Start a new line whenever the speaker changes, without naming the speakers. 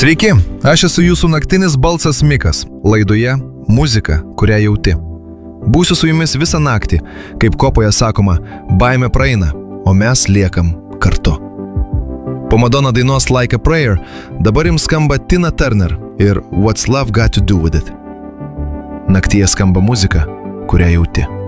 Sveiki, aš esu jūsų naktinis balsas Mikas, laidoje Muzika, kurią jauti. Būsiu su jumis visą naktį, kaip kopoje sakoma, baimė praeina, o mes liekam kartu. Po Madonna dainos Like a Prayer dabar jums skamba Tina Turner ir What's Love Got to Do With It. Naktyje skamba muzika, kurią jauti.